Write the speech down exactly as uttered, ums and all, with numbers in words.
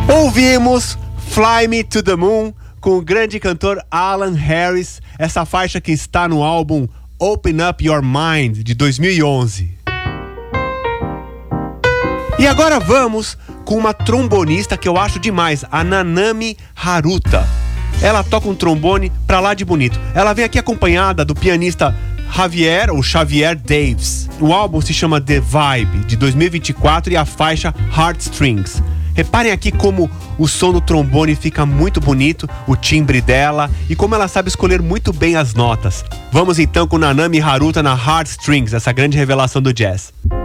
Ouvimos Fly Me to the Moon com o grande cantor Alan Harris, essa faixa que está no álbum Open Up Your Mind de dois mil e onze. E agora vamos com uma trombonista que eu acho demais, a Nanami Haruta. Ela toca um trombone pra lá de bonito. Ela vem aqui acompanhada do pianista Javier, ou Xavier Davis. O álbum se chama The Vibe, de dois mil e vinte e quatro, e a faixa Heartstrings. Reparem aqui como o som do trombone fica muito bonito, o timbre dela e como ela sabe escolher muito bem as notas. Vamos então com Nanami Haruta na Heartstrings, essa grande revelação do jazz.